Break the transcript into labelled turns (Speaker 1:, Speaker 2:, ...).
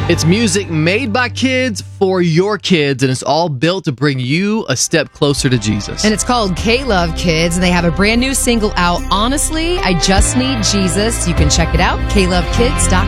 Speaker 1: It's music made by kids for your kids, and it's all built to bring you a step closer to Jesus.
Speaker 2: And it's called K-Love Kids, and they have a brand new single out, Honestly, I Just Need Jesus. You can check it out, klovekids.com.